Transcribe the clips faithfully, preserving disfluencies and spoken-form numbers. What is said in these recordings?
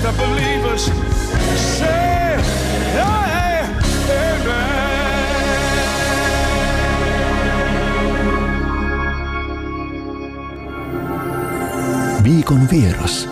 the believers say amen. Viikon vieras.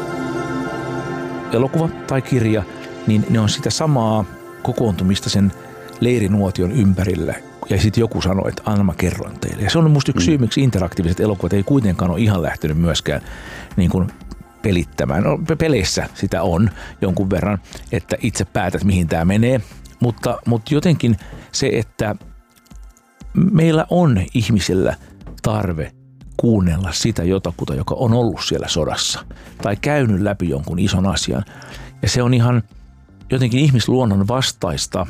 Elokuva tai kirja, niin ne on sitä samaa kokoontumista sen leirinuotion ympärillä. Ja sitten joku sanoi, että anna mä kerron teille. Ja se on musta yksi syy, miksi interaktiiviset elokuvat ei kuitenkaan ole ihan lähtenyt myöskään niin kuin pelittämään. No, peleissä sitä on jonkun verran, että itse päätät, mihin tämä menee. Mutta, mutta jotenkin se, että meillä on ihmisillä tarve kuunnella sitä jotakuta, joka on ollut siellä sodassa tai käynyt läpi jonkun ison asian. Ja se on ihan jotenkin ihmisluonnon vastaista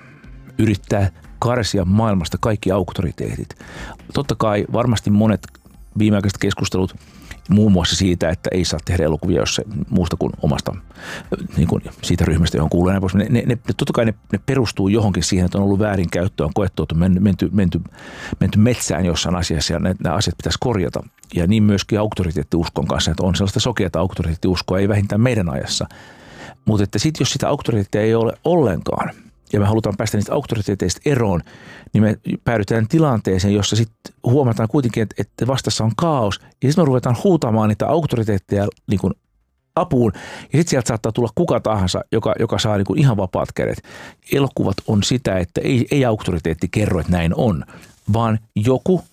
yrittää karsia maailmasta kaikki auktoriteetit. Totta kai varmasti monet viimeaikaiset keskustelut muun muassa siitä, että ei saa tehdä elokuvia, jos se muusta kuin omasta niin kuin siitä ryhmästä, johon kuuluu. Ne, ne, ne, totta kai ne, ne perustuu johonkin siihen, että on ollut väärinkäyttöä, on koettu, että on menty, menty, menty metsään jossain asiassa ja ne, nämä asiat pitäisi korjata. Ja niin myöskin auktoriteettiuskon kanssa, että on sellaista sokeata auktoriteettiuskoa, ei vähintään meidän ajassa. Mutta että sitten jos sitä auktoriteettia ei ole ollenkaan, ja me halutaan päästä niistä auktoriteeteista eroon, niin me päädytään tilanteeseen, jossa sitten huomataan kuitenkin, että, että vastassa on kaos. Ja sitten me ruvetaan huutamaan niitä auktoriteetteja niin kuin apuun. Ja sitten sieltä saattaa tulla kuka tahansa, joka, joka saa niin kuin ihan vapaat kädet. Elokuvat on sitä, että ei, ei auktoriteetti kerro, että näin on, vaan joku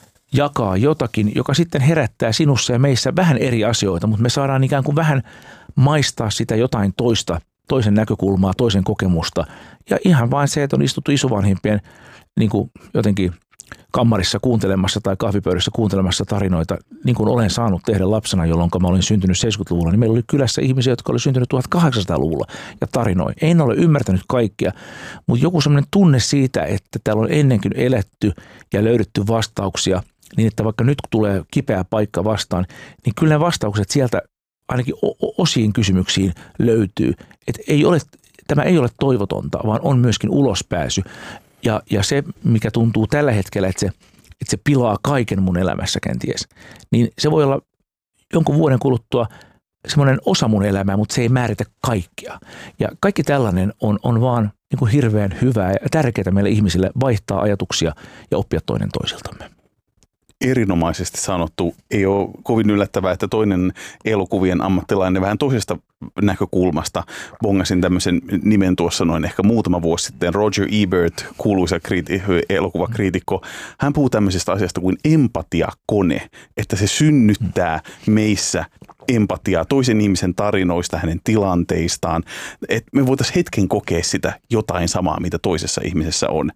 jakaa jotakin, joka sitten herättää sinussa ja meissä vähän eri asioita, mutta me saadaan ikään kuin vähän maistaa sitä jotain toista, toisen näkökulmaa, toisen kokemusta. Ja ihan vain se, että on istuttu isovanhempien niin kuin jotenkin kammarissa kuuntelemassa tai kahvipöydässä kuuntelemassa tarinoita, niin kuin olen saanut tehdä lapsena, jolloin mä olin syntynyt seitsemänkymmentäluvulla, niin meillä oli kylässä ihmisiä, jotka oli syntynyt tuhatkahdeksansataaluvulla ja tarinoi. En ole ymmärtänyt kaikkia, mutta joku sellainen tunne siitä, että täällä on ennenkin eletty ja löydetty vastauksia, niin että vaikka nyt tulee kipeä paikka vastaan, niin kyllä ne vastaukset sieltä ainakin osiin kysymyksiin löytyy. Että ei ole, tämä ei ole toivotonta, vaan on myöskin ulospääsy. Ja, ja se, mikä tuntuu tällä hetkellä, että se, että se pilaa kaiken mun elämässä kenties, niin se voi olla jonkun vuoden kuluttua semmoinen osa mun elämää, mutta se ei määritä kaikkea. Ja kaikki tällainen on, on vaan niin kuin hirveän hyvää ja tärkeää meille ihmisille vaihtaa ajatuksia ja oppia toinen toisiltamme. Erinomaisesti sanottu. Ei ole kovin yllättävää, että toinen elokuvien ammattilainen vähän toisesta näkökulmasta bongasin tämmöisen nimen tuossa noin ehkä muutama vuosi sitten. Roger Ebert, kuuluisa kriiti- elokuvakriitikko, hän puhuu tämmöisestä asiasta kuin empatiakone, että se synnyttää meissä empatiaa toisen ihmisen tarinoista, hänen tilanteistaan, että me voitaisiin hetken kokea sitä jotain samaa, mitä toisessa ihmisessä on.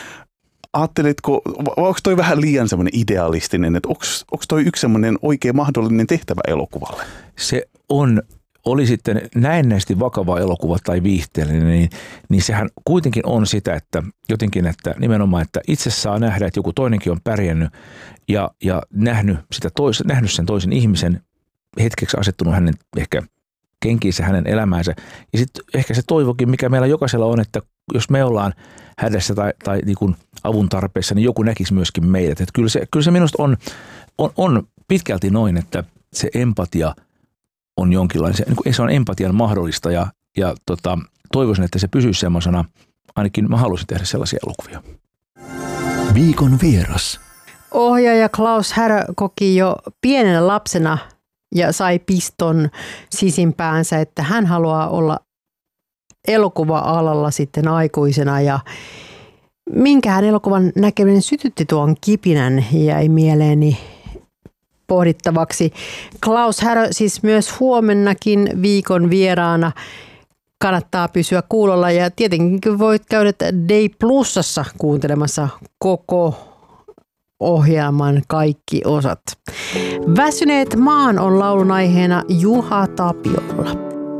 Ajatteletko, onko toi vähän liian semmoinen idealistinen, että onko toi yksi semmoinen oikein mahdollinen tehtävä elokuvalle? Se on, oli sitten näennäisesti vakava elokuva tai viihteellinen, niin, niin sehän kuitenkin on sitä, että jotenkin, että nimenomaan, että itse saa nähdä, että joku toinenkin on pärjännyt ja, ja nähnyt, sitä tois, nähnyt sen toisen ihmisen, hetkeksi asettunut hänen ehkä kenkiinsä, hänen elämäänsä. Ja sitten ehkä se toivokin, mikä meillä jokaisella on, että jos me ollaan hädässä tai, tai niin kuin avun tarpeessa, niin joku näkisi myöskin meidät. Että kyllä, se, kyllä se minusta on, on, on pitkälti noin, että se empatia on jonkinlainen, se, niin kuin, se on empatian mahdollista ja, ja tota, toivoisin, että se pysyisi semmoisena, ainakin mä haluaisin tehdä sellaisia elokuvia. Viikon vieras. Ohjaaja Klaus Härö koki jo pienenä lapsena ja sai piston sisimpäänsä, että hän haluaa olla elokuva-alalla sitten aikuisena ja minkähän elokuvan näkeminen sytytti tuon kipinän jäi mieleeni pohdittavaksi. Klaus Härö siis myös huomennakin viikon vieraana. Kannattaa pysyä kuulolla ja tietenkin voit käydä Day Plusassa kuuntelemassa koko ohjelman kaikki osat. Väsyneet maan on laulun aiheena Juha Tapiolla.